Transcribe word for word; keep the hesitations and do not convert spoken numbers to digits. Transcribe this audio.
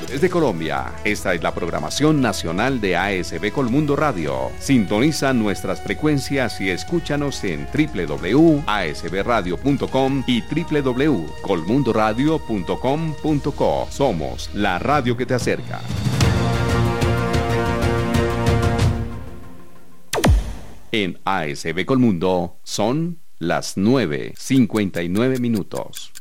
Desde Colombia, esta es la programación nacional de A S B Colmundo Radio. Sintoniza nuestras frecuencias y escúchanos en doble u doble u doble u punto a s b radio punto com y doble u doble u doble u punto colmundo radio punto com punto co. Somos la radio que te acerca. En A S B Colmundo son las nueve cincuenta y nueve minutos.